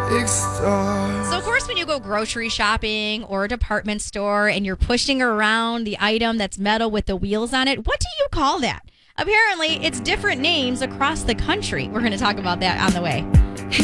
big stars. So, of course, when you go grocery shopping or a department store and you're pushing around the item that's metal with the wheels on it, what do you call that? Apparently, it's different names across the country. We're going to talk about that on the way.